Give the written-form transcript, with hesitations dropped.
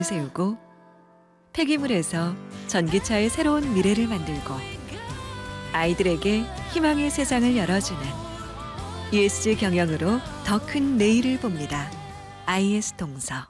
세우고 폐기물에서 전기차의 새로운 미래를 만들고 아이들에게 희망의 세상을 열어주는 ESG 경영으로 더 큰 내일을 봅니다. IS 동서